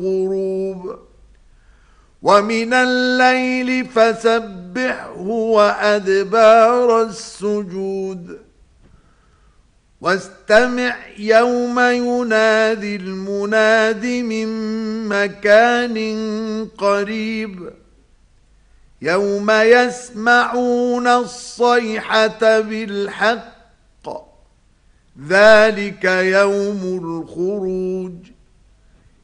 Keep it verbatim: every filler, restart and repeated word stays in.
الغروب ومن الليل فسبحه وأدبار السجود واستمع يوم ينادي المناد من مكان قريب يوم يسمعون الصيحة بالحق ذلك يوم الخروج